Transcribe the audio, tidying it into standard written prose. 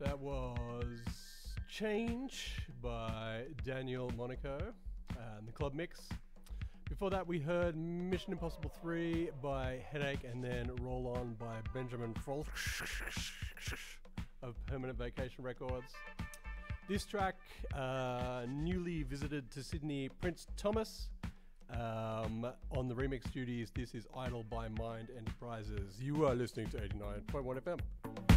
That was Change by Daniel Monaco and the Club Mix. Before that, we heard Mission Impossible 3 by Headache and then Roll On by Benjamin Frolk of Permanent Vacation Records. This track, newly visited to Sydney, Prince Thomas. On the remix duties, this is Idle by Mind Enterprises. You are listening to 89.1 FM.